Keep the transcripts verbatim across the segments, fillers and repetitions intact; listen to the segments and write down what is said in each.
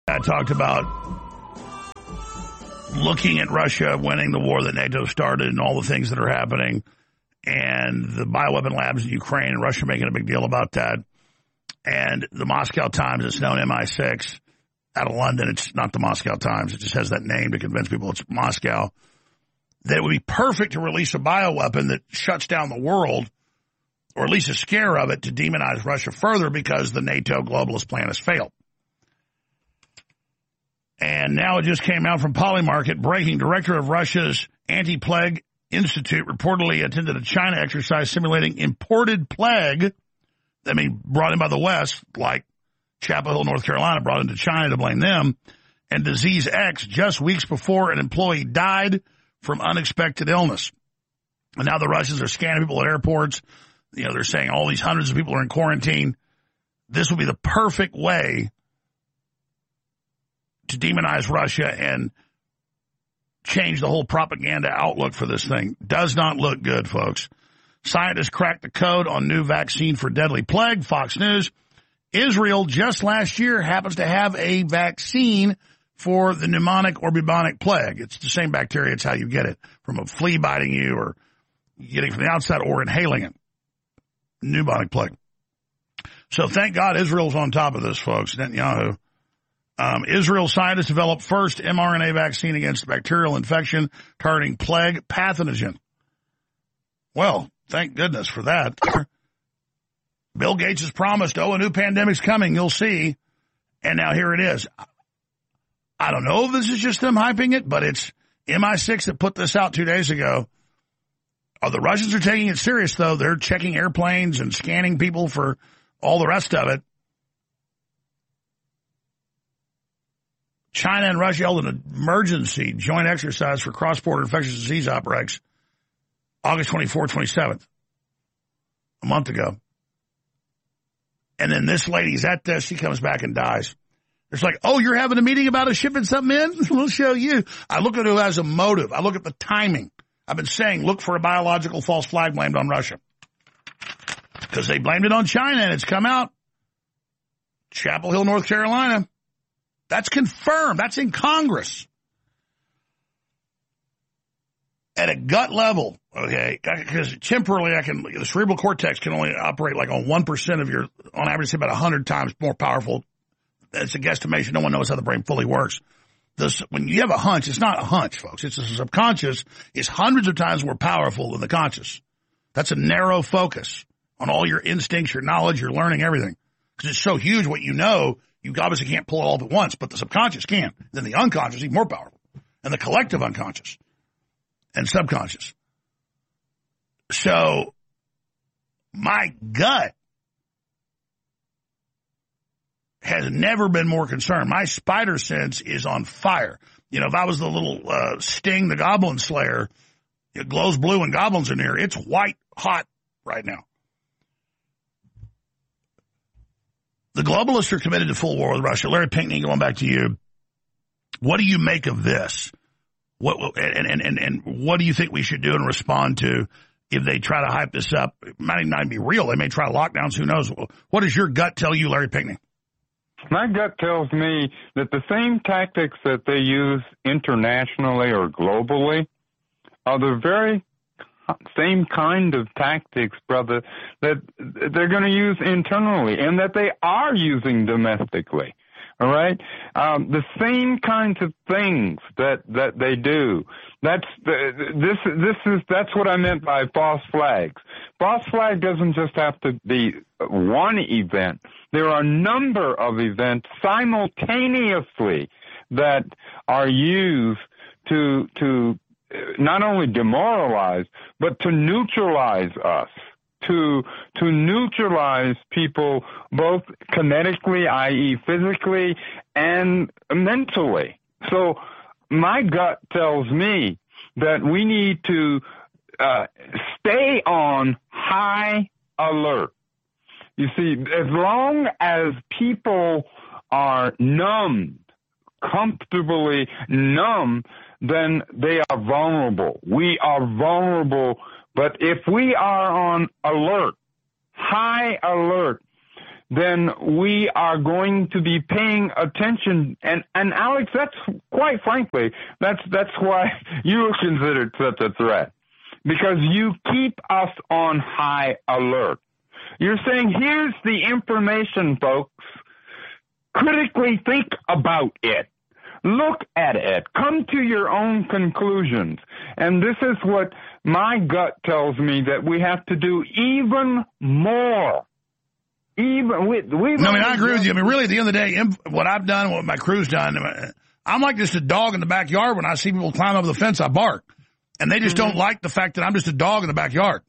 I talked about looking at Russia winning the war that NATO started and all the things that are happening and the bioweapon labs in Ukraine and Russia making a big deal about that. And the Moscow Times, it's known M I six out of London. It's not the Moscow Times. It just has that name to convince people it's Moscow. That it would be perfect to release a bioweapon that shuts down the world, or at least a scare of it, to demonize Russia further because the NATO globalist plan has failed. And now it just came out from Polymarket, breaking director of Russia's Anti-Plague Institute reportedly attended a China exercise simulating imported plague, I mean, brought in by the West, like Chapel Hill, North Carolina, brought into China to blame them, and Disease X just weeks before an employee died from unexpected illness. And now the Russians are scanning people at airports. You know, they're saying all these hundreds of people are in quarantine. This will be the perfect way to demonize Russia and change the whole propaganda outlook for this thing. Does not look good, folks. Scientists cracked the code on new vaccine for deadly plague. Fox News. Israel just last year happens to have a vaccine for the pneumonic or bubonic plague. It's the same bacteria. It's how you get it, from a flea biting you or getting it from the outside or inhaling it. Pneumonic plague. So thank God Israel's on top of this, folks. Netanyahu. Um, Israel scientists developed first mRNA vaccine against bacterial infection targeting plague pathogen. Well, thank goodness for that. Bill Gates has promised, oh, a new pandemic's coming, you'll see. And now here it is. I don't know if this is just them hyping it, but it's M I six that put this out two days ago. Oh, the Russians are taking it serious, though. They're checking airplanes and scanning people for all the rest of it. China and Russia held an emergency joint exercise for cross-border infectious disease outbreaks August twenty-fourth, twenty-seventh, a month ago. And then this lady's at this. She comes back and dies. It's like, oh, you're having a meeting about us shipping something in? We'll show you. I look at who has a motive. I look at the timing. I've been saying, look for a biological false flag blamed on Russia. Because they blamed it on China, and it's come out. Chapel Hill, North Carolina. That's confirmed. That's in Congress. At a gut level, okay, because temporarily I can, the cerebral cortex can only operate like on one percent of your, on average, about one hundred times more powerful. It's a guesstimation. No one knows how the brain fully works. This, when you have a hunch, it's not a hunch, folks. It's a subconscious. It's hundreds of times more powerful than the conscious. That's a narrow focus on all your instincts, your knowledge, your learning, everything. Because it's so huge what you know, you obviously can't pull it all at once, but the subconscious can. Then the unconscious is even more powerful. And the collective unconscious and subconscious. So, my gut has never been more concerned. My spider sense is on fire. You know, if I was the little uh, Sting, the Goblin Slayer, it glows blue and goblins are near. It's white hot right now. The globalists are committed to full war with Russia. Larry Pinkney, going back to you. What do you make of this? What and, and, and, and what do you think we should do and respond to if they try to hype this up? It might not be real. They may try lockdowns. Who knows? What does your gut tell you, Larry Pinkney? My gut tells me that the same tactics that they use internationally or globally are the very same kind of tactics, brother, that they're going to use internally and that they are using domestically. All right, um, the same kinds of things that that they do. That's the, this. This is that's what I meant by false flags. False flag doesn't just have to be one event. There are a number of events simultaneously that are used to to not only demoralize but to neutralize us. To to neutralize people both kinetically, that is physically, and mentally. So my gut tells me that we need to uh, stay on high alert. You see, as long as people are numbed, comfortably numb, then they are vulnerable. We are vulnerable. But if we are on alert, high alert, then we are going to be paying attention. And, and Alex, that's quite frankly, that's, that's why you are considered such a threat. Because you keep us on high alert. You're saying, here's the information, folks. Critically think about it. Look at it. Come to your own conclusions. And this is what my gut tells me that we have to do even more. Even we, we no, I mean, I agree with you. I mean, really, at the end of the day, what I've done, what my crew's done, I'm like just a dog in the backyard. When I see people climb over the fence, I bark. And they just mm-hmm. don't like the fact that I'm just a dog in the backyard.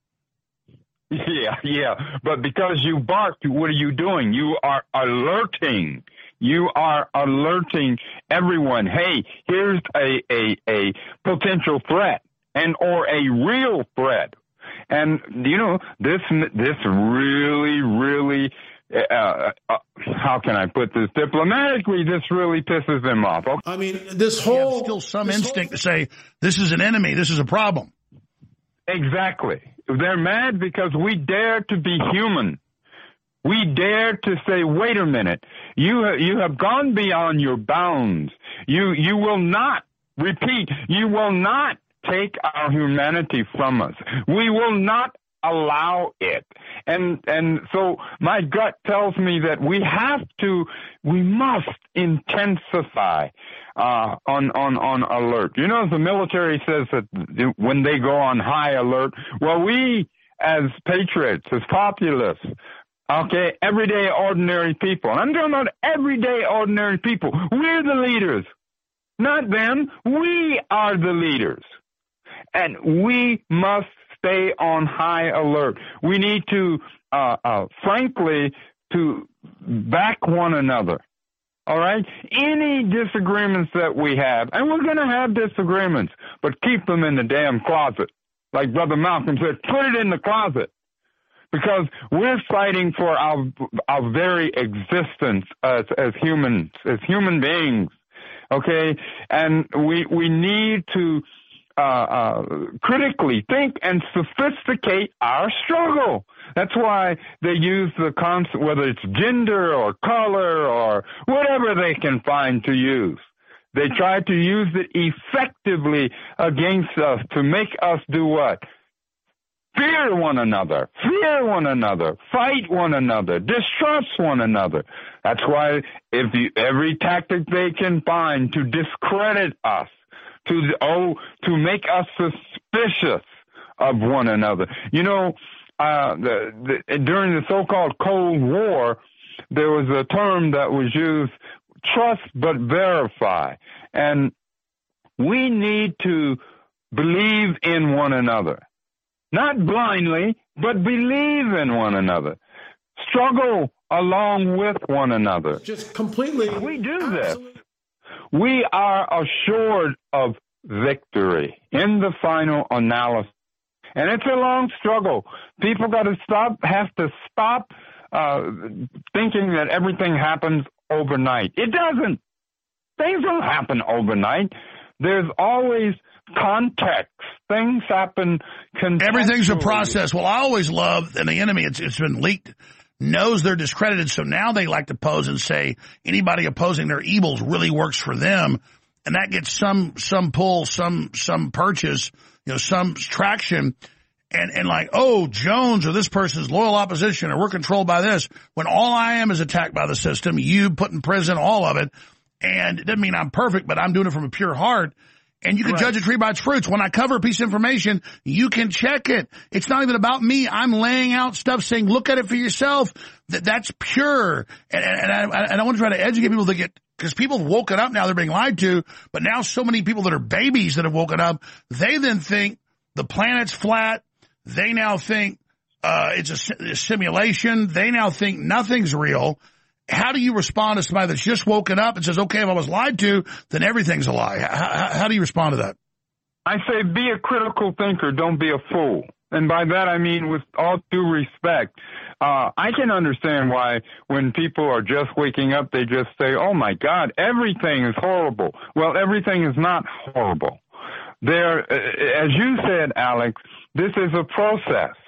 Yeah, yeah. But because you barked, what are you doing? You are alerting. You are alerting everyone. Hey, here's a, a, a potential threat and or a real threat. And, you know, this, this really, really, uh, uh, how can I put this diplomatically? This really pisses them off. Okay. I mean, this whole... You have still some instinct whole... to say, this is an enemy, this is a problem. Exactly. They're mad because we dare to be human. We dare to say, wait a minute, you you have gone beyond your bounds. You you will not, repeat, you will not take our humanity from us. We will not allow it. And and so my gut tells me that we have to, we must intensify uh, on, on, on alert. You know, the military says that when they go on high alert, well, we as patriots, as populists, okay, everyday ordinary people, and I'm talking about everyday ordinary people, we're the leaders, not them. We are the leaders. And we must stay on high alert. We need to, uh, uh, frankly, to back one another. All right? Any disagreements that we have, and we're going to have disagreements, but keep them in the damn closet. Like Brother Malcolm said, put it in the closet. Because we're fighting for our our very existence as as humans, as human beings. Okay? And we we need to Uh, uh, critically think and sophisticate our struggle. That's why they use the concept, whether it's gender or color or whatever they can find to use. They try to use it effectively against us to make us do what? Fear one another, fear one another, fight one another, distrust one another. That's why if you, every tactic they can find to discredit us, to oh, to make us suspicious of one another. You know, uh, the, the, during the so-called Cold War, there was a term that was used, trust but verify. And we need to believe in one another. Not blindly, but believe in one another. Struggle along with one another. Just completely. We do this. Absolutely. We are assured of victory in the final analysis. And it's a long struggle. People got to stop, have to stop uh, thinking that everything happens overnight. It doesn't. Things don't happen overnight. There's always context. Things happen contextually. Everything's a process. Well, I always love, and the enemy, it's, it's been leaked, knows they're discredited, so now they like to pose and say anybody opposing their evils really works for them, and that gets some some pull, some some purchase, you know, some traction, and and like, oh, Jones or this person's loyal opposition, or we're controlled by this, when all I am is attacked by the system, you put in prison, all of it, and it doesn't mean I'm perfect, but I'm doing it from a pure heart. And you can right. judge a tree by its fruits. When I cover a piece of information, you can check it. It's not even about me. I'm laying out stuff saying, look at it for yourself. That That's pure. And, and, and, I, and I want to try to educate people to get, because people have woken up now, they're being lied to, but now so many people that are babies that have woken up, they then think the planet's flat. They now think uh it's a, a simulation. They now think nothing's real. How do you respond to somebody that's just woken up and says, okay, if I was lied to, then everything's a lie? How, how do you respond to that? I say be a critical thinker. Don't be a fool. And by that, I mean, with all due respect, uh, I can understand why when people are just waking up, they just say, oh, my God, everything is horrible. Well, everything is not horrible. There, as you said, Alex, this is a process.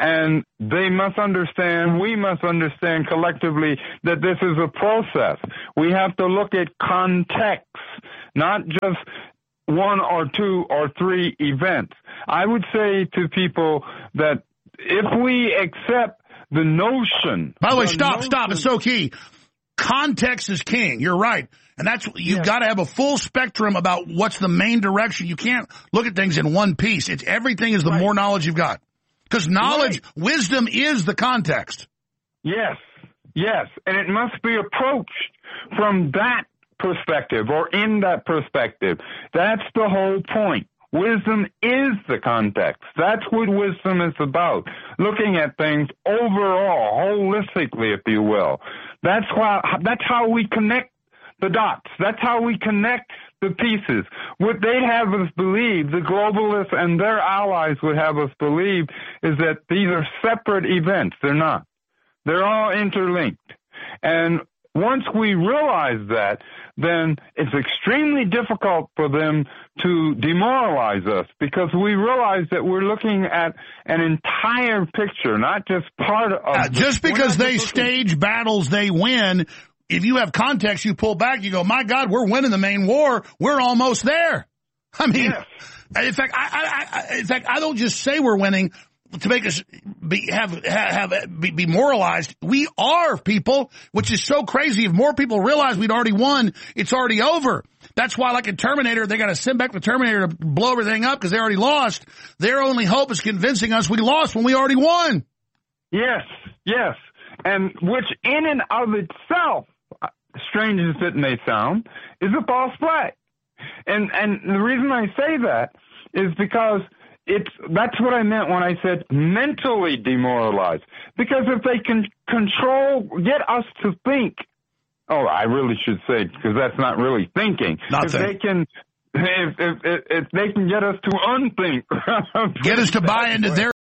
And they must understand, we must understand collectively that this is a process. We have to look at context, not just one or two or three events. I would say to people that if we accept the notion... By the way, the stop, notion, stop. It's so key. Context is king. You're right. And that's, you've yes. got to have a full spectrum about what's the main direction. You can't look at things in one piece. It's everything is the right. more knowledge you've got. Because knowledge, right. wisdom is the context. Yes, yes. And it must be approached from that perspective or in that perspective. That's the whole point. Wisdom is the context. That's what wisdom is about. Looking at things overall, holistically, if you will. That's why, that's how we connect the dots. That's how we connect the pieces. What they'd have us believe, the globalists and their allies would have us believe, is that these are separate events. They're not. They're all interlinked. And once we realize that, then it's extremely difficult for them to demoralize us because we realize that we're looking at an entire picture, not just part of uh, the, just because they looking, stage battles, they win. If you have context, you pull back, you go, my God, we're winning the main war. We're almost there. I mean, yes. in fact, I, I, I, in fact, I don't just say we're winning to make us be, have, have, be, be moralized. We are, people, which is so crazy. If more people realize we'd already won, it's already over. That's why, like in Terminator, they got to send back the Terminator to blow everything up because they already lost. Their only hope is convincing us we lost when we already won. Yes, yes. And which in and of itself, strange as it may sound, is a false flag. And and the reason I say that is because it's that's what I meant when I said mentally demoralized. Because if they can control, get us to think, oh, I really should say, because that's not really thinking. Not if think. they can, if, if if if they can get us to unthink, Get us to buy into their